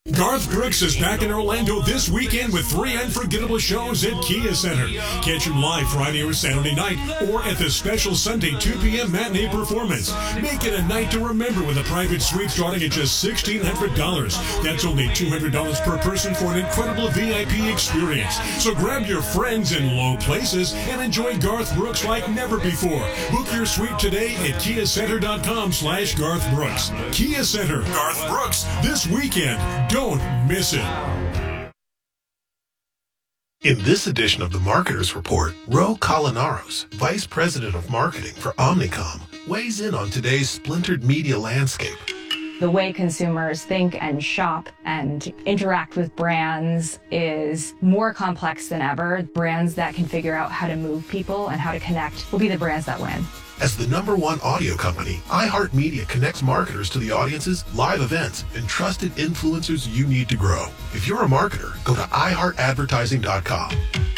Garth Brooks is back in Orlando this weekend with 3 unforgettable shows at Kia Center. Catch him live Friday or Saturday night or at the special Sunday 2 p.m. matinee performance. Make it a night to remember with a private suite starting at just $1,600. That's only $200 per person for an incredible VIP experience. So grab your friends in low places and enjoy Garth Brooks like never before. Book your suite today at KiaCenter.com/Garth Brooks. Kia Center, Garth Brooks, this weekend. Don't miss it. In this edition of the Marketers Report, Ro Colinaros, Vice President of Marketing for Omnicom, weighs in on today's splintered media landscape. The way consumers think and shop and interact with brands is more complex than ever. Brands that can figure out how to move people and how to connect will be the brands that win. As the #1 audio company, iHeartMedia connects marketers to the audiences, live events, and trusted influencers you need to grow. If you're a marketer, go to iHeartAdvertising.com.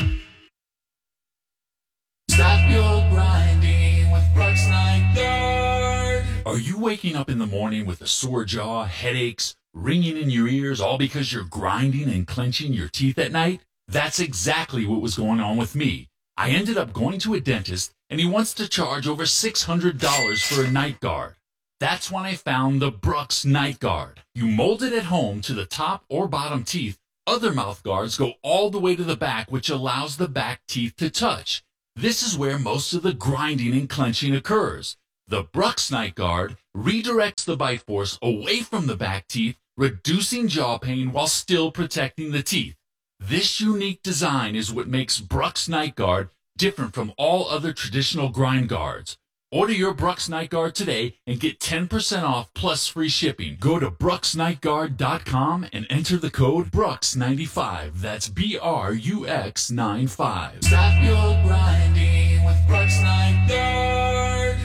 Stop your grinding with Brooks Night Guard. Are you waking up in the morning with a sore jaw, headaches, ringing in your ears, all because you're grinding and clenching your teeth at night? That's exactly what was going on with me. I ended up going to a dentist, and he wants to charge over $600 for a night guard. That's when I found the Brooks Night Guard. You mold it at home to the top or bottom teeth. Other mouth guards go all the way to the back, which allows the back teeth to touch. This is where most of the grinding and clenching occurs. The Brooks Night Guard redirects the bite force away from the back teeth, reducing jaw pain while still protecting the teeth. This unique design is what makes Brooks Night Guard different from all other traditional grind guards. Order your Brooks Night Guard today and get 10% off plus free shipping. Go to brooksnightguard.com and enter the code Brooks95. That's BRUX95. Stop your grinding with Brooks Night Guard.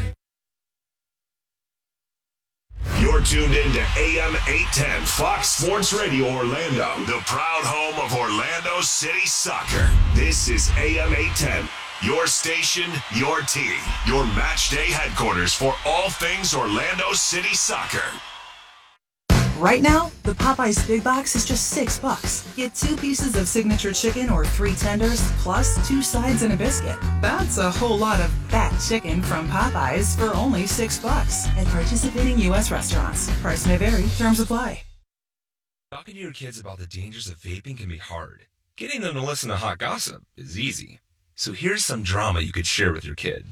You're tuned in to AM 810 Fox Sports Radio Orlando, the proud home of Orlando City Soccer. This is AM 810, your station, your team, your match day headquarters for all things Orlando City Soccer. Right now, the Popeyes Big Box is just $6. Get 2 pieces of signature chicken or 3 tenders, plus 2 sides and a biscuit. That's a whole lot of fat chicken from Popeyes for only $6 at participating U.S. restaurants. Price may vary. Terms apply. Talking to your kids about the dangers of vaping can be hard. Getting them to listen to hot gossip is easy. So here's some drama you could share with your kid.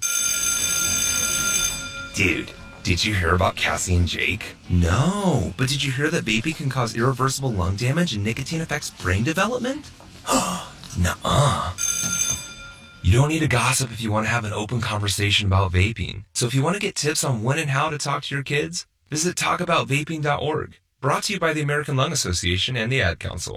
Dude, did you hear about Cassie and Jake? No, but did you hear that vaping can cause irreversible lung damage and nicotine affects brain development? Nuh-uh. You don't need to gossip if you want to have an open conversation about vaping. So if you want to get tips on when and how to talk to your kids, visit talkaboutvaping.org. Brought to you by the American Lung Association and the Ad Council.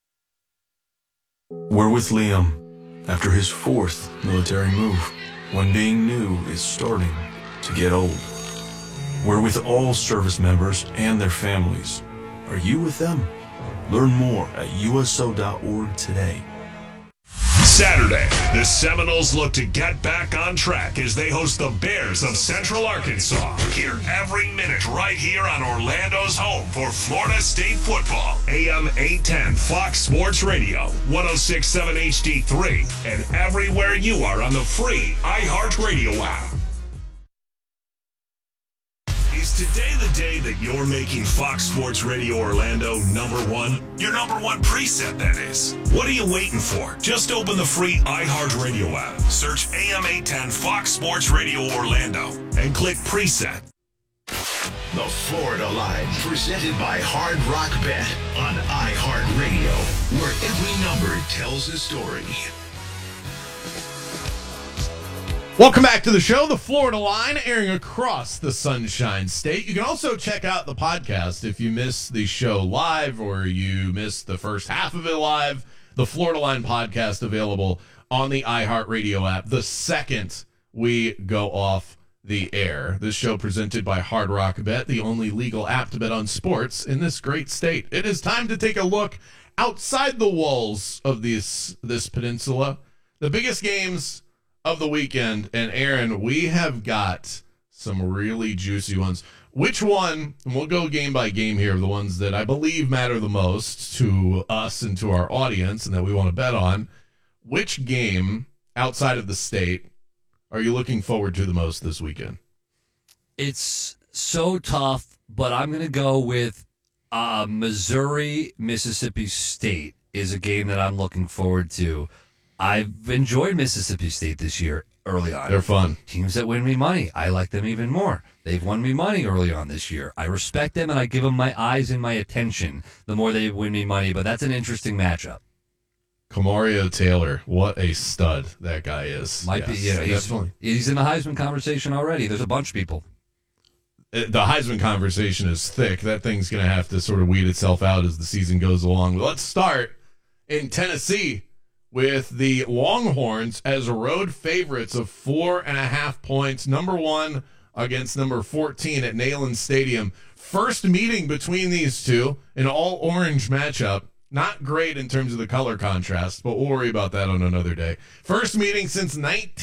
We're with Liam after his 4th military move, when being new is starting to get old. We're with all service members and their families. Are you with them? Learn more at USO.org today. Saturday, the Seminoles look to get back on track as they host the Bears of Central Arkansas. Hear every minute right here on Orlando's home for Florida State football. AM 810 Fox Sports Radio, 106.7 HD3, and everywhere you are on the free iHeartRadio app. Is today the day that you're making Fox Sports Radio Orlando #1? Your #1 preset, that is. What are you waiting for? Just open the free iHeartRadio app, search AM 810 Fox Sports Radio Orlando, and click preset. The Florida Line, presented by Hard Rock Bet on iHeartRadio, where every number tells a story. Welcome back to the show, The Florida Line, airing across the Sunshine State. You can also check out the podcast if you miss the show live or you missed the first half of it live. The Florida Line podcast available on the iHeartRadio app the second we go off the air. This show presented by Hard Rock Bet, the only legal app to bet on sports in this great state. It is time to take a look outside the walls of this peninsula. The biggest games of the weekend, and Aaron, we have got some really juicy ones. Which one, and we'll go game by game here, the ones that I believe matter the most to us and to our audience and that we want to bet on. Which game outside of the state are you looking forward to the most this weekend? It's so tough, but I'm going to go with Missouri-Mississippi State is a game that I'm looking forward to. I've enjoyed Mississippi State this year early on. They're fun. Teams that win me money, I like them even more. They've won me money early on this year. I respect them, and I give them my eyes and my attention the more they win me money, but that's an interesting matchup. Kamario Taylor, what a stud that guy is. Might be, he's in the Heisman conversation already. There's a bunch of people. The Heisman conversation is thick. That thing's going to have to sort of weed itself out as the season goes along. But let's start in Tennessee with the Longhorns as road favorites of 4.5 points. Number 1 against number 14 at Neyland Stadium. First meeting between these two, an all-orange matchup. Not great in terms of the color contrast, but we'll worry about that on another day. First meeting since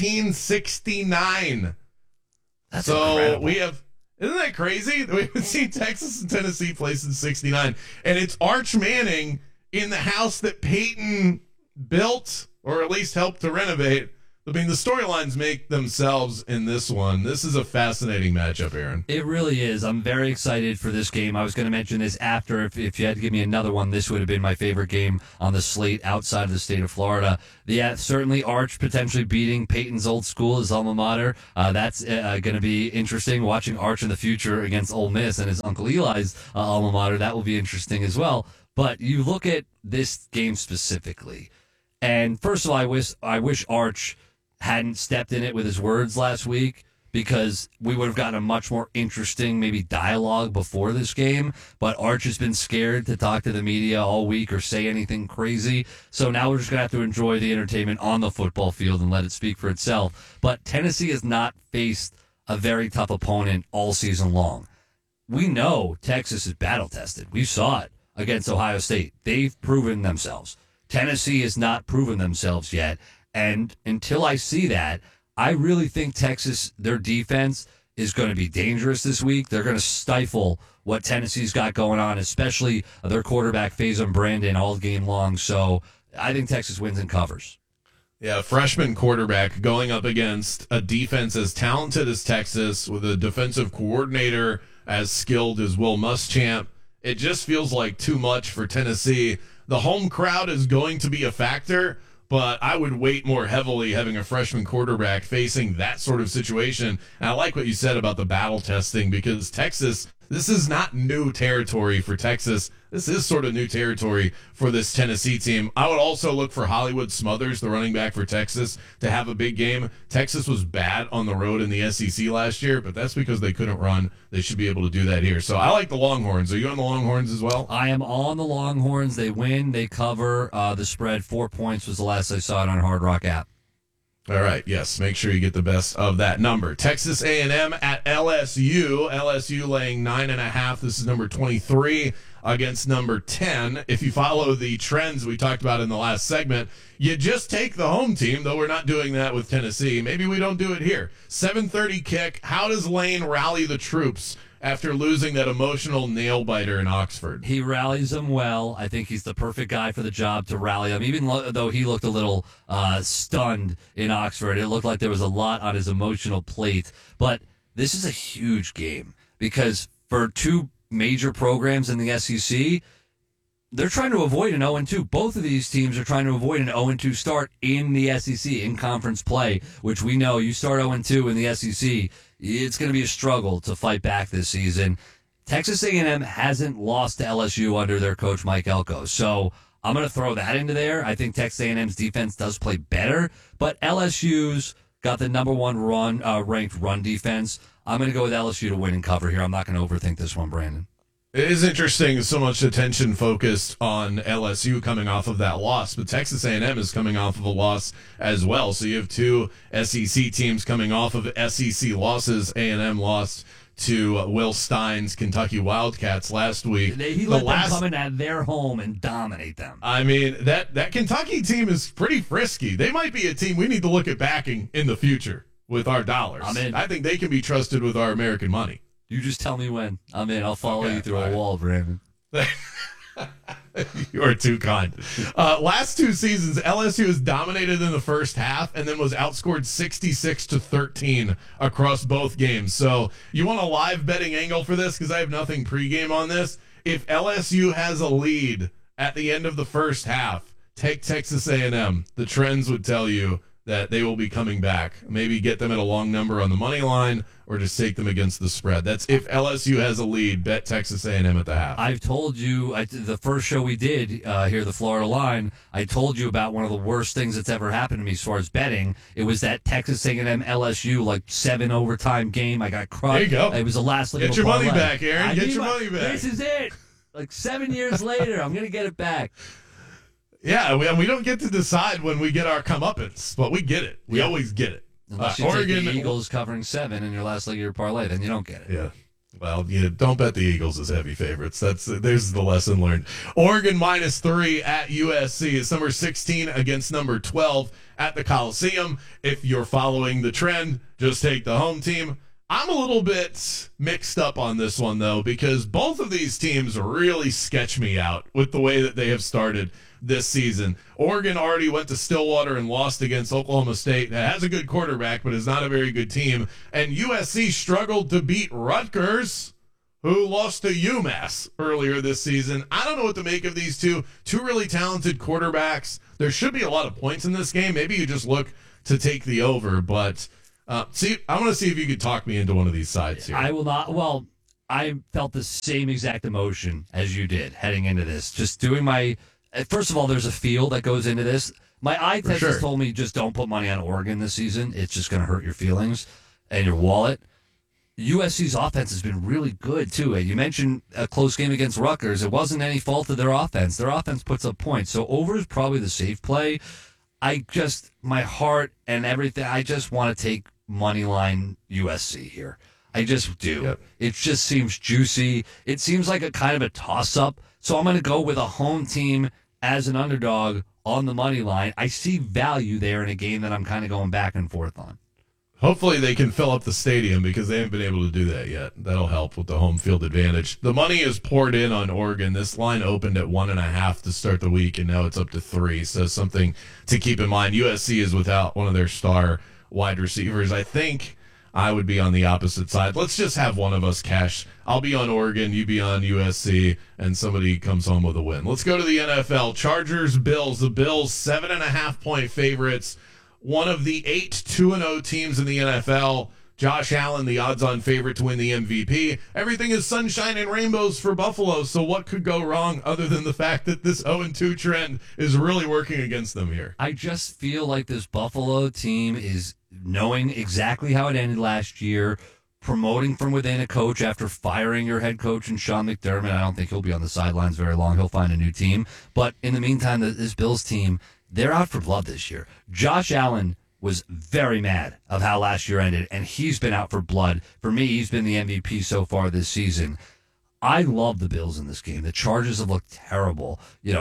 1969. That's so incredible. We have... Isn't that crazy? We haven't seen Texas and Tennessee play since 69. And it's Arch Manning in the house that Peyton built, or at least helped to renovate. I mean, the storylines make themselves in this one. This is a fascinating matchup, Aaron. It really is. I'm very excited for this game. I was going to mention this after. If you had to give me another one, this would have been my favorite game on the slate outside of the state of Florida. Yeah, certainly Arch potentially beating Peyton's old school, his alma mater. That's going to be interesting. Watching Arch in the future against Ole Miss and his Uncle Eli's alma mater, that will be interesting as well. But you look at this game specifically, and first of all, I wish Arch hadn't stepped in it with his words last week, because we would have gotten a much more interesting maybe dialogue before this game. But Arch has been scared to talk to the media all week or say anything crazy. So now we're just going to have to enjoy the entertainment on the football field and let it speak for itself. But Tennessee has not faced a very tough opponent all season long. We know Texas is battle tested. We saw it against Ohio State. They've proven themselves. Tennessee has not proven themselves yet. And until I see that, I really think Texas, their defense, is going to be dangerous this week. They're going to stifle what Tennessee's got going on, especially their quarterback, Faison Brandon, all game long. So I think Texas wins and covers. Yeah, freshman quarterback going up against a defense as talented as Texas with a defensive coordinator as skilled as Will Muschamp. It just feels like too much for Tennessee. The home crowd is going to be a factor, but I would weight more heavily having a freshman quarterback facing that sort of situation. And I like what you said about the battle testing, because Texas, this is not new territory for Texas. This is sort of new territory for this Tennessee team. I would also look for Hollywood Smothers, the running back for Texas, to have a big game. Texas was bad on the road in the SEC last year, but that's because they couldn't run. They should be able to do that here. So I like the Longhorns. Are you on the Longhorns as well? I am on the Longhorns. They win. They cover the spread. 4 points was the last I saw it on Hard Rock app. All right, yes, make sure you get the best of that number. Texas A&M at LSU. LSU laying 9.5. This is number 23 against number 10. If you follow the trends we talked about in the last segment, you just take the home team, though we're not doing that with Tennessee. Maybe we don't do it here. 7:30 kick. How does Lane rally the troops after losing that emotional nail-biter in Oxford? He rallies them well. I think he's the perfect guy for the job to rally them, even though he looked a little stunned in Oxford. It looked like there was a lot on his emotional plate. But this is a huge game, because for two major programs in the SEC, they're trying to avoid an 0-2. Both of these teams are trying to avoid an 0-2 start in the SEC, in conference play, which we know you start 0-2 in the SEC, it's going to be a struggle to fight back this season. Texas A&M hasn't lost to LSU under their coach, Mike Elko. So I'm going to throw that into there. I think Texas A&M's defense does play better, but LSU's got the number one ranked run defense. I'm going to go with LSU to win and cover here. I'm not going to overthink this one, Brandon. It is interesting, so much attention focused on LSU coming off of that loss, but Texas A&M is coming off of a loss as well. So you have two SEC teams coming off of SEC losses. A&M lost to Will Stein's Kentucky Wildcats last week. He let them come in at their home and dominate them. I mean, that Kentucky team is pretty frisky. They might be a team we need to look at backing in the future with our dollars. I'm in. I think they can be trusted with our American money. You just tell me when. I'm in. I'll follow Okay, you through all a right. wall, Brandon. You are too kind. Last 2 seasons, LSU has dominated in the first half and then was outscored 66-13 across both games. So you want a live betting angle for this? Because I have nothing pregame on this. If LSU has a lead at the end of the first half, take Texas A&M. The trends would tell you that they will be coming back. Maybe get them at a long number on the money line or just take them against the spread. That's if LSU has a lead, bet Texas A&M at the half. I've told you, the first show we did here, the Florida Line, I told you about one of the worst things that's ever happened to me as far as betting. It was that Texas A&M LSU, 7 overtime game. I got crushed. There you go. It was the last Get your money back, Aaron. Get your money back. This is it. 7 years later, I'm going to get it back. Yeah, we don't get to decide when we get our comeuppance, but we get it. We always get it. Unless you take the Eagles covering 7 in your last leg of your parlay, then you don't get it. Yeah. Well, don't bet the Eagles as heavy favorites. There's the lesson learned. Oregon -3 at USC. It's number 16 against number 12 at the Coliseum. If you're following the trend, just take the home team. I'm a little bit mixed up on this one, though, because both of these teams really sketch me out with the way that they have started this season. Oregon already went to Stillwater and lost against Oklahoma State. That has a good quarterback, but is not a very good team. And USC struggled to beat Rutgers, who lost to UMass earlier this season. I don't know what to make of these two really talented quarterbacks. There should be a lot of points in this game. Maybe you just look to take the over, but I want to see if you could talk me into one of these sides here. I will not. Well, I felt the same exact emotion as you did heading into this. Just doing my... First of all, there's a feel that goes into this. My eye test has told me just don't put money on Oregon this season. It's just going to hurt your feelings and your wallet. USC's offense has been really good, too. You mentioned a close game against Rutgers. It wasn't any fault of their offense. Their offense puts up points. So over is probably the safe play. My heart and everything, I just want to take moneyline USC here. I just do. Yep. It just seems juicy. It seems like a kind of a toss-up. So I'm going to go with a home team as an underdog on the money line. I see value there in a game that I'm kind of going back and forth on. Hopefully they can fill up the stadium because they haven't been able to do that yet. That'll help with the home field advantage. The money is poured in on Oregon. This line opened at 1.5 to start the week, and now it's up to 3. So something to keep in mind. USC is without one of their star wide receivers. I think I would be on the opposite side. Let's just have one of us cash. I'll be on Oregon, you be on USC, and somebody comes home with a win. Let's go to the NFL. Chargers, Bills. The Bills, 7.5-point favorites. One of the 8 2-0 teams in the NFL. Josh Allen, the odds-on favorite to win the MVP. Everything is sunshine and rainbows for Buffalo, so what could go wrong other than the fact that this 0-2 trend is really working against them here? I just feel like this Buffalo team is knowing exactly how it ended last year, promoting from within a coach after firing your head coach and Sean McDermott. I don't think he'll be on the sidelines very long. He'll find a new team. But in the meantime, this Bills team, they're out for blood this year. Josh Allen was very mad of how last year ended, and he's been out for blood. For me, he's been the MVP so far this season. I love the Bills in this game. The Chargers have looked terrible.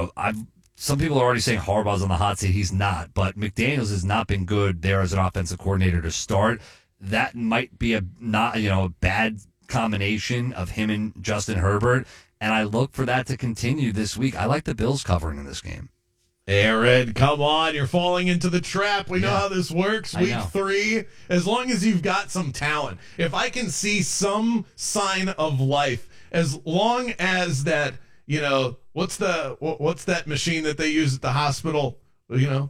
Some people are already saying Harbaugh's on the hot seat. He's not, but McDaniels has not been good there as an offensive coordinator to start. That might be a bad combination of him and Justin Herbert, and I look for that to continue this week. I like the Bills covering in this game. Aaron, come on. You're falling into the trap. We know how this works. Week 3, as long as you've got some talent. If I can see some sign of life, as long as that, what's that machine that they use at the hospital? The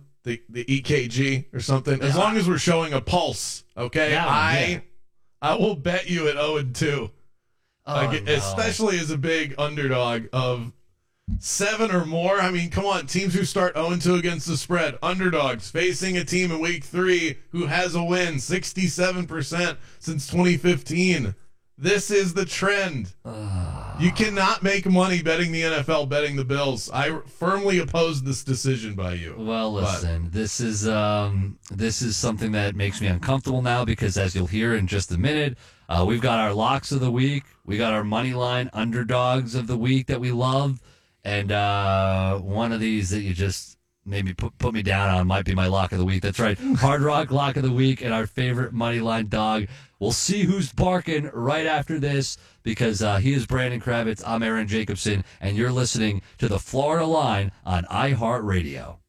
EKG or something. As long as we're showing a pulse, okay? I will bet you at 0-2. Especially as a big underdog of 7 or more. I mean, come on. Teams who start 0-2 against the spread, underdogs, facing a team in week 3 who has a win, 67% since 2015. This is the trend. You cannot make money betting the NFL, betting the Bills. I firmly oppose this decision by you. Well, listen, this is something that makes me uncomfortable now because, as you'll hear in just a minute, we've got our locks of the week. We got our money line underdogs of the week that we love. And one of these that you just maybe put me down on might be my lock of the week. That's right. Hard Rock lock of the week and our favorite money line dog. We'll see who's barking right after this because he is Brandon Kravitz. I'm Aaron Jacobson, and you're listening to the Florida Line on iHeartRadio.